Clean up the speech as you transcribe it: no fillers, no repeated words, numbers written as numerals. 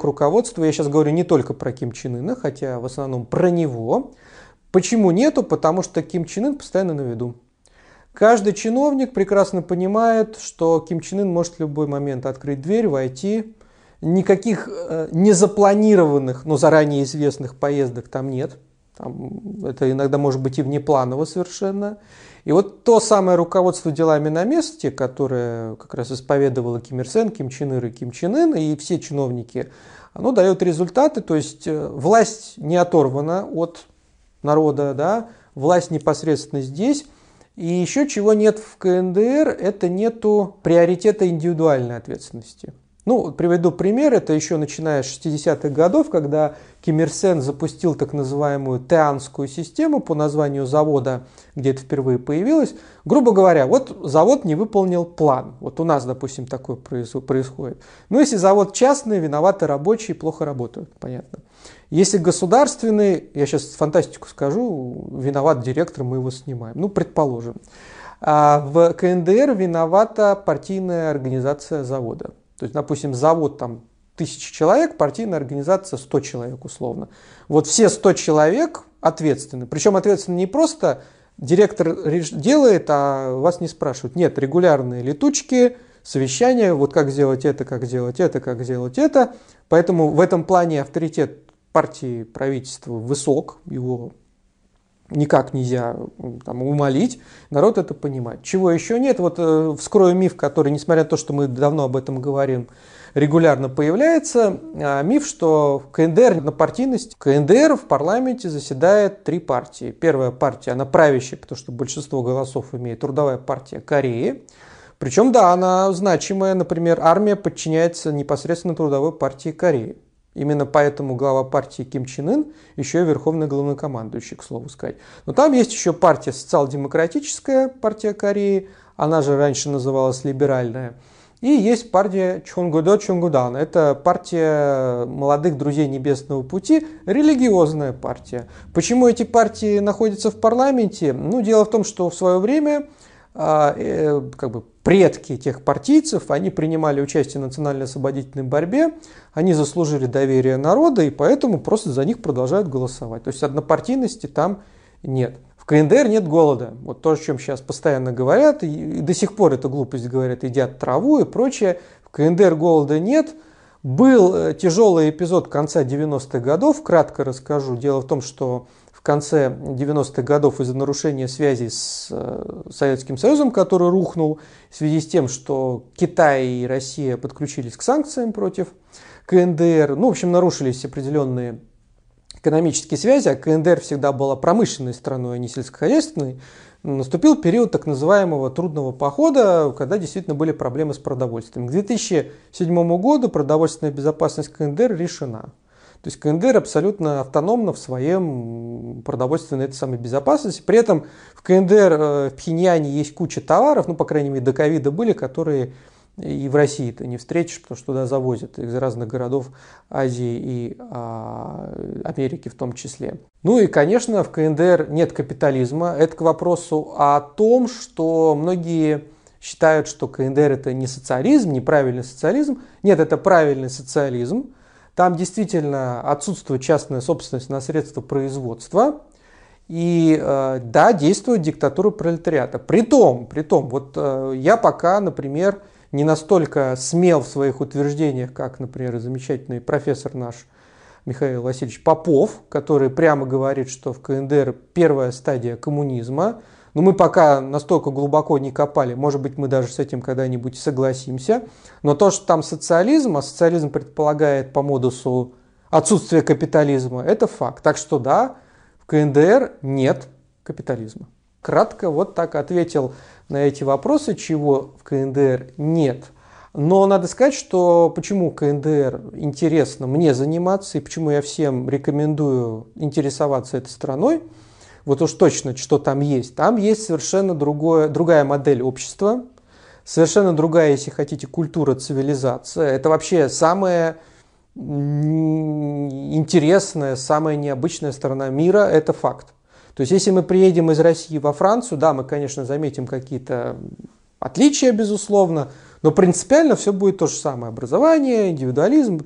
к руководству. Я сейчас говорю не только про Ким Чен Ына, хотя в основном про него. Почему нету? Потому что Ким Чен Ын постоянно на виду. Каждый чиновник прекрасно понимает, что Ким Чен Ын может в любой момент открыть дверь, войти. Никаких незапланированных, но заранее известных поездок там нет. Это иногда может быть и внепланово совершенно. И вот то самое руководство делами на месте, которое как раз исповедовало Ким Ир Сен, Ким Чен Ир и Ким Чен Ын, и все чиновники, оно дает результаты. То есть власть не оторвана от народа, да, власть непосредственно здесь. И еще чего нет в КНДР, это нету приоритета индивидуальной ответственности. Приведу пример, это еще начиная с 60-х годов, когда Ким Ир Сен запустил так называемую Теанскую систему по названию завода, где это впервые появилось. Грубо говоря, вот завод не выполнил план. Вот у нас, допустим, такое происходит. Если завод частный, виноваты рабочие, плохо работают, понятно. Если государственный, я сейчас фантастику скажу, виноват директор, мы его снимаем. Предположим. А в КНДР виновата партийная организация завода. То есть, допустим, завод там 1000 человек, партийная организация 100 человек условно. Вот все 100 человек ответственны. Причем ответственны не просто директор делает, а вас не спрашивают. Нет, регулярные летучки, совещания, вот как сделать это, как сделать это, как сделать это. Поэтому в этом плане авторитет партии, правительства высок, его никак нельзя умолить, народ это понимает. Чего еще нет, вскрою миф, который, несмотря на то, что мы давно об этом говорим, регулярно появляется, миф, что в КНДР на партийность. В КНДР в парламенте заседает 3 партии. Первая партия, она правящая, потому что большинство голосов имеет Трудовая партия Кореи. Причем, да, она значимая, например, армия подчиняется непосредственно Трудовой партии Кореи. Именно поэтому глава партии Ким Чен Ын еще и верховный главнокомандующий, к слову сказать. Но там есть еще партия социал-демократическая, партия Кореи, она же раньше называлась либеральная. И есть партия Чонгудо Чонгудан, это партия молодых друзей Небесного пути, религиозная партия. Почему эти партии находятся в парламенте? Дело в том, что в свое время предки тех партийцев, они принимали участие в национально-освободительной борьбе, они заслужили доверие народа, и поэтому просто за них продолжают голосовать. То есть однопартийности там нет. В КНДР нет голода. Вот то, о чем сейчас постоянно говорят, и до сих пор эту глупость говорят, едят траву и прочее. В КНДР голода нет. Был тяжелый эпизод конца 90-х годов, кратко расскажу. Дело в том, что в конце 90-х годов из-за нарушения связи с Советским Союзом, который рухнул в связи с тем, что Китай и Россия подключились к санкциям против КНДР, нарушились определенные экономические связи, а КНДР всегда была промышленной страной, а не сельскохозяйственной, наступил период так называемого трудного похода, когда действительно были проблемы с продовольствием. К 2007 году продовольственная безопасность КНДР решена. То есть КНДР абсолютно автономна в своем продовольственной этой самой безопасности. При этом в КНДР, в Пхеньяне есть куча товаров, по крайней мере до ковида были, которые и в России ты не встретишь, потому что туда завозят из разных городов Азии и Америки в том числе. И, конечно, в КНДР нет капитализма. Это к вопросу о том, что многие считают, что КНДР это не социализм, неправильный социализм. Нет, это правильный социализм. Там действительно отсутствует частная собственность на средства производства. И да, действует диктатура пролетариата. Притом, я пока, например, не настолько смел в своих утверждениях, как, например, замечательный профессор наш Михаил Васильевич Попов, который прямо говорит, что в КНДР первая стадия коммунизма. Но мы пока настолько глубоко не копали, может быть, мы даже с этим когда-нибудь согласимся. Но то, что там социализм, а социализм предполагает по модусу отсутствие капитализма, это факт. Так что да, в КНДР нет капитализма. Кратко вот так ответил на эти вопросы, чего в КНДР нет. Но надо сказать, что почему КНДР интересно мне заниматься и почему я всем рекомендую интересоваться этой страной. Вот уж точно, что там есть. Там есть совершенно другая модель общества, совершенно другая, если хотите, культура, цивилизация. Это вообще самая интересная, самая необычная сторона мира, это факт. То есть, если мы приедем из России во Францию, да, мы, конечно, заметим какие-то отличия, безусловно, но принципиально все будет то же самое. Образование, индивидуализм,